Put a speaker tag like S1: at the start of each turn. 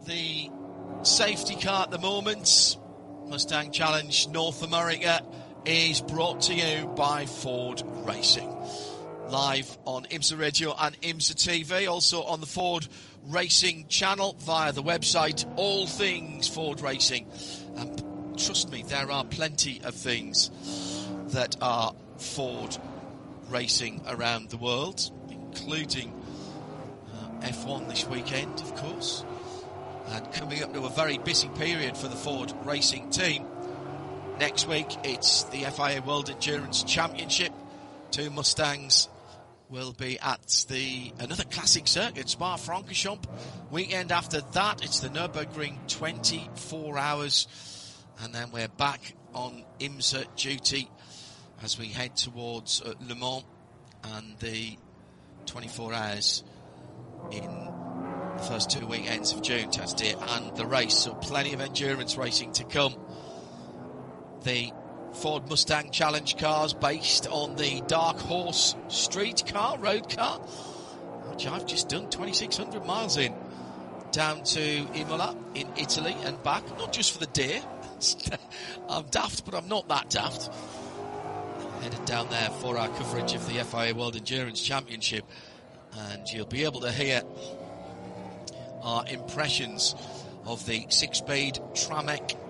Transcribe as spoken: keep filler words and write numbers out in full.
S1: the safety car at the moment, Mustang Challenge North America, is brought to you by Ford Racing. Live on IMSA Radio and IMSA T V, also on the Ford Racing channel via the website, all things Ford Racing. And trust me, there are plenty of things that are Ford Racing around the world, including uh, F one this weekend, of course. And coming up to a very busy period for the Ford Racing team. Next week, it's the F I A World Endurance Championship. Two Mustangs will be at the another classic circuit, Spa-Francorchamps. Weekend after that, it's the Nürburgring twenty-four hours. And then we're back on IMSA duty as we head towards uh, Le Mans and the twenty-four hours in the first two weekends of June, Test it, and the race. So plenty of endurance racing to come. The Ford Mustang Challenge cars based on the Dark Horse street car, road car, which I've just done twenty-six hundred miles in, down to Imola in Italy and back, not just for the deer. I'm daft, but I'm not that daft. Headed down there for our coverage of the F I A World Endurance Championship, and you'll be able to hear our impressions of the six-speed Tramac